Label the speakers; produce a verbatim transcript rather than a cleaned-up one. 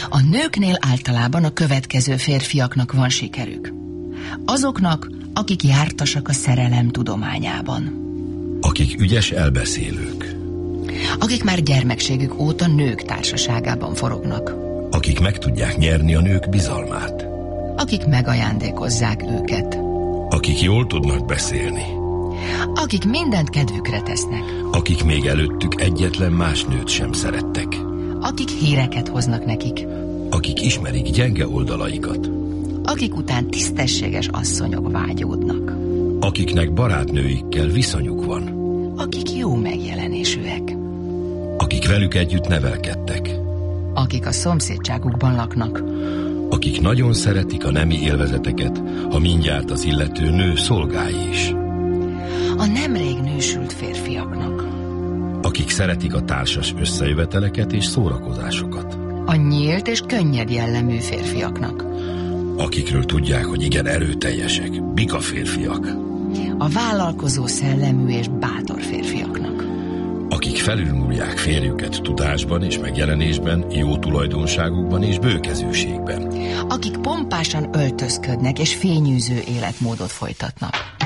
Speaker 1: A nőknél általában a következő férfiaknak van sikerük. Azoknak, akik jártasak a szerelem tudományában.
Speaker 2: Akik ügyes elbeszélők.
Speaker 1: Akik már gyermekségük óta nők társaságában forognak.
Speaker 2: Akik meg tudják nyerni a nők bizalmát.
Speaker 1: Akik megajándékozzák őket.
Speaker 2: Akik jól tudnak beszélni.
Speaker 1: Akik mindent kedvükre tesznek.
Speaker 2: Akik még előttük egyetlen más nőt sem szerettek.
Speaker 1: Akik híreket hoznak nekik.
Speaker 2: Akik ismerik gyenge oldalaikat.
Speaker 1: Akik után tisztességes asszonyok vágyódnak.
Speaker 2: Akiknek barátnőikkel viszonyuk van.
Speaker 1: Akik jó megjelenésűek.
Speaker 2: Akik velük együtt nevelkedtek.
Speaker 1: Akik a szomszédságukban laknak.
Speaker 2: Akik nagyon szeretik a nemi élvezeteket, ha mindjárt az illető nő szolgái is.
Speaker 1: A nemrég nősült férfiaknak.
Speaker 2: Akik szeretik a társas összejöveteleket és szórakozásokat.
Speaker 1: A nyílt és könnyed jellemű férfiaknak.
Speaker 2: Akikről tudják, hogy igen erőteljesek, bika férfiak.
Speaker 1: A vállalkozó szellemű és bátor férfiaknak.
Speaker 2: Akik felülmúlják férjüket tudásban és megjelenésben, jó tulajdonságukban és bőkezűségben.
Speaker 1: Akik pompásan öltözködnek és fényűző életmódot folytatnak.